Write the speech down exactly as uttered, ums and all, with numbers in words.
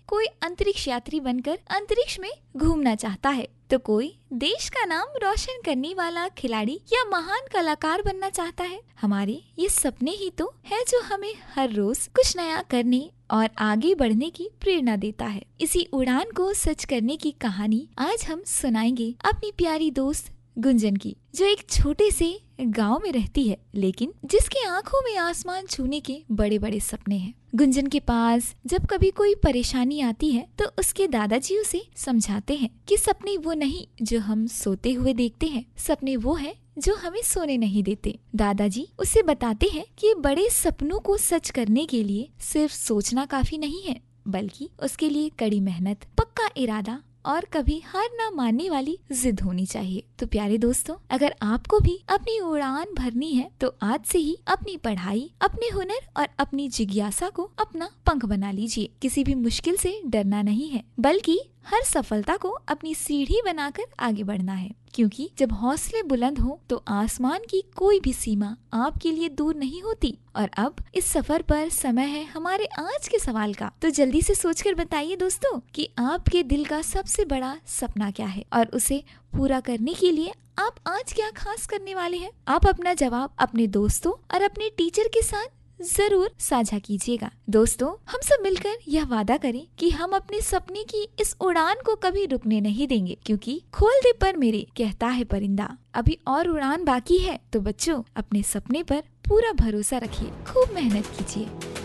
कोई अंतरिक्ष यात्री बनकर अंतरिक्ष में घूमना चाहता है, तो कोई देश का नाम रोशन करने वाला खिलाड़ी या महान कलाकार बनना चाहता है। हमारे ये सपने ही तो है जो हमें हर रोज कुछ नया करने और आगे बढ़ने की प्रेरणा देता है। इसी उड़ान को सच करने की कहानी आज हम सुनाएंगे अपनी प्यारी दोस्त गुंजन की, जो एक छोटे से गांव में रहती है, लेकिन जिसकी आंखों में आसमान छूने के बड़े बड़े सपने हैं। गुंजन के पास जब कभी कोई परेशानी आती है तो उसके दादाजी उसे समझाते हैं कि सपने वो नहीं जो हम सोते हुए देखते हैं, सपने वो है जो हमें सोने नहीं देते। दादाजी उसे बताते हैं कि बड़े सपनों को सच करने के लिए सिर्फ सोचना काफी नहीं है, बल्कि उसके लिए कड़ी मेहनत, पक्का इरादा और कभी हार ना मानने वाली जिद होनी चाहिए। तो प्यारे दोस्तों, अगर आपको भी अपनी उड़ान भरनी है तो आज से ही अपनी पढ़ाई, अपने हुनर और अपनी जिज्ञासा को अपना पंख बना लीजिए। किसी भी मुश्किल से डरना नहीं है, बल्कि हर सफलता को अपनी सीढ़ी बनाकर आगे बढ़ना है, क्योंकि जब हौसले बुलंद हो तो आसमान की कोई भी सीमा आपके लिए दूर नहीं होती। और अब इस सफर पर समय है हमारे आज के सवाल का। तो जल्दी से सोचकर बताइए दोस्तों कि आपके दिल का सबसे बड़ा सपना क्या है और उसे पूरा करने के लिए आप आज क्या खास करने वाले हैं। आप अपना जवाब अपने दोस्तों और अपने टीचर के साथ जरूर साझा कीजिएगा। दोस्तों, हम सब मिलकर यह वादा करें कि हम अपने सपने की इस उड़ान को कभी रुकने नहीं देंगे, क्योंकि खोल दे पर मेरे कहता है परिंदा, अभी और उड़ान बाकी है। तो बच्चों, अपने सपने पर पूरा भरोसा रखिए, खूब मेहनत कीजिए।